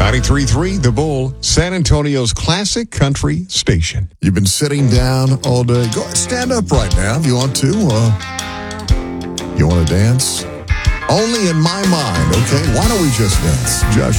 93.3 The Bull, San Antonio's classic country station. You've been sitting down all day. Go ahead, stand up right now if you want to. You want to dance? Only in my mind, okay? Why don't we just dance? Josh